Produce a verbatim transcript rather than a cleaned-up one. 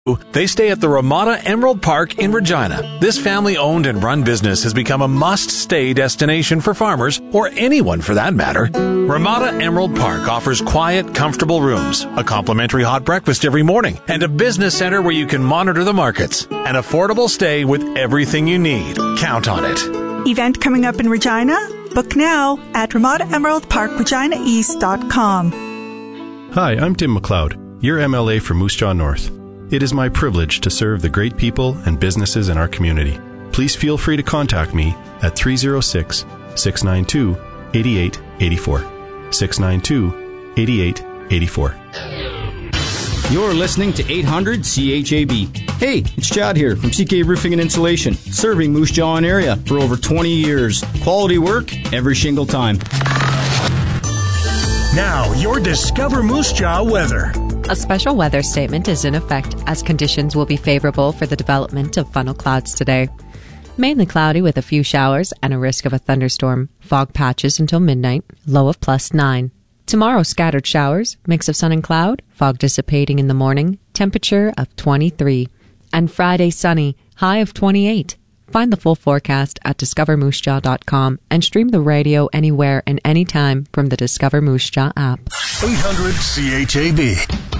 They stay at the Ramada Emerald Park in Regina. This family-owned and run business has become a must-stay destination for farmers, or anyone for that matter. Ramada Emerald Park offers quiet, comfortable rooms, a complimentary hot breakfast every morning, and a business center where you can monitor the markets. An affordable stay with everything you need. Count on it. Event coming up in Regina? Book now at ramada emerald park regina east dot com. Hi, I'm Tim McLeod, your M L A for Moose Jaw North. It is my privilege to serve the great people and businesses in our community. Please feel free to contact me at three oh six, six nine two, eight eight eight four. six nine two, eight eight eight four. You're listening to eight hundred C H A B. Hey, it's Chad here from C K Roofing and Insulation, serving Moose Jaw and area for over twenty years. Quality work every shingle time. Now, your Discover Moose Jaw weather. A special weather statement is in effect as conditions will be favorable for the development of funnel clouds today. Mainly cloudy with a few showers and a risk of a thunderstorm. Fog patches until midnight, low of plus nine. Tomorrow, scattered showers, mix of sun and cloud, fog dissipating in the morning, temperature of twenty-three. And Friday, sunny, high of twenty-eight. Find the full forecast at discover moose jaw dot com and stream the radio anywhere and anytime from the Discover Moose Jaw app. eight hundred C H A B.